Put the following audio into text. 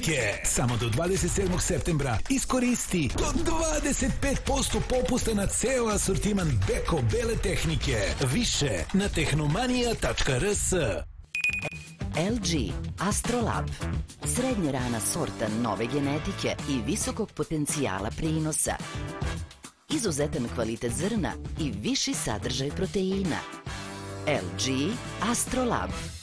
tehnike. Samo do 27. septembra iskoristi do 25% popusta na ceo asortiman Beko bele tehnike. Više na tehnomanija.rs. LG Astrolab. Srednje rana sorta nove genetike i visokog potencijala prinosa. Izuzetan kvalitet zrna i viši sadržaj proteina. LG Astrolab.